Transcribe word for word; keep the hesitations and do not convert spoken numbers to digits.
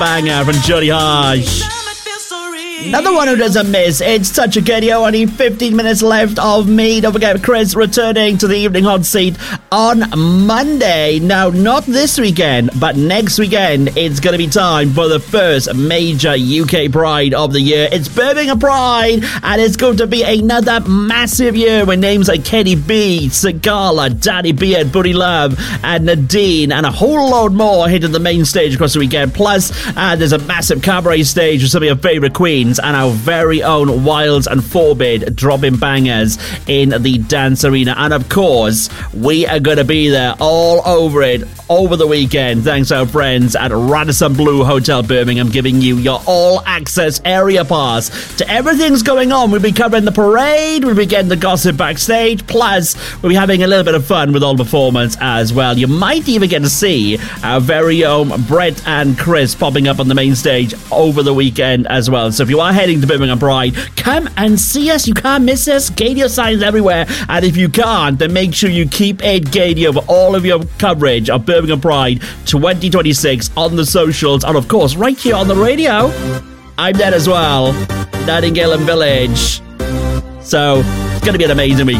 banger from Jody Harsh. Another one who doesn't miss. It's Touch of Gadio. Only fifteen minutes left of me. Don't forget, Chris returning to the Evening Hot Seat on Monday. Now, not this weekend, but next weekend, it's going to be time for the first major U K Pride of the year. It's Birmingham Pride, and it's going to be another massive year with names like Kenny B, Sagala, Danny Beard, Buddy Love, and Nadine, and a whole load more hitting the main stage across the weekend. Plus, uh, there's a massive cabaret stage with some of your favourite queens, and our very own Wilds and Forbid dropping bangers in the dance arena. And of course, we are going to be there all over it over the weekend, thanks to our friends at Radisson Blu Hotel Birmingham, giving you your all-access area pass to everything's going on. We'll be covering the parade, we'll be getting the gossip backstage, plus we'll be having a little bit of fun with all the performance as well. You might even get to see our very own Brett and Chris popping up on the main stage over the weekend as well. So if you are heading to Birmingham Pride, come and see us. You can't miss us. Gadio signs everywhere. And if you can't, then make sure you keep it Gadio for all of your coverage of Birmingham Pride twenty twenty-six on the socials, and of course right here on the radio. I'm there as well, Nightingale and Village. So it's going to be an amazing week.